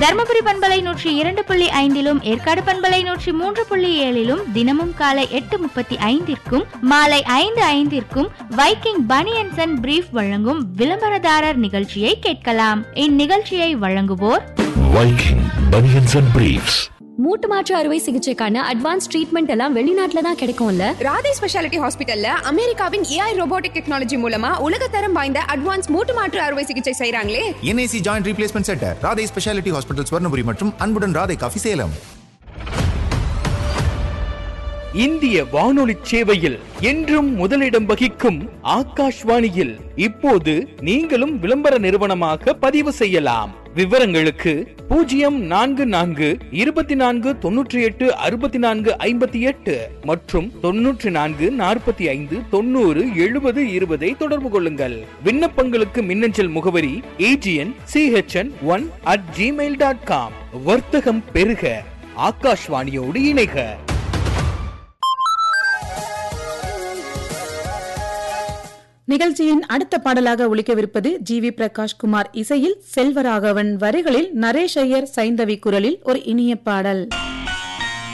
தர்மபுரி பண்பலை 102.5 ஏற்காடு பண்பலை 103.7 தினமும் காலை 8:35 மாலை 5:05 வைக்கிங் பனியன்ஸ் அண்ட் பிரீஃப் வழங்கும் விளம்பரதாரர் நிகழ்ச்சியை கேட்கலாம். இந்நிகழ்ச்சியை வழங்குவோர் வைக்கிங் பனியன்ஸ் அண்ட் பிரீஃப்ஸ். மூட்டு மாற்று அறுவை சிகிச்சைக்கான அட்வான்ஸ் ட்ரீட்மெண்ட் எல்லாம் வெளிநாட்டுல தான் கிடைக்கும்ல. ராதே ஸ்பெஷாலிட்டி ஹாஸ்பிட்டல்ல அமெரிக்காவின் AI ரோபோட்டிக் டெக்னாலஜி மூலமா உலகத்தரம் வாய்ந்த அட்வான்ஸ் மூட்டு மாற்று அறுவை சிகிச்சை செய்றாங்களே. NAC joint replacement centre, Radhe speciality hospital, Swarnapuri மற்றும் அன்புடன் ராதே காஃபி, சேலம். இந்திய வானொலி சேவையில் என்றும் முதலிடம் வகிக்கும் ஆகாஷ்வாணியில் இப்போது நீங்களும் விளம்பர நிறுவனமாக பதிவு செய்யலாம். விவரங்களுக்கு 0424286458 மற்றும் 9445907020 தொடர்பு கொள்ளுங்கள். விண்ணப்பங்களுக்கு மின்னஞ்சல் முகவரி agn.chn1@gmail.com. வர்த்தகம் பெருக, ஆகாஷ்வாணியோடு இணைக. நிகழ்ச்சியின் அடுத்த பாடலாக ஒலிக்கவிருப்பது GV பிரகாஷ் குமார் இசையில் செல்வராகவன் வரிகளில் நரேஷ் ஐயர் சைந்தவி குரலில் ஒரு இனிய பாடல்.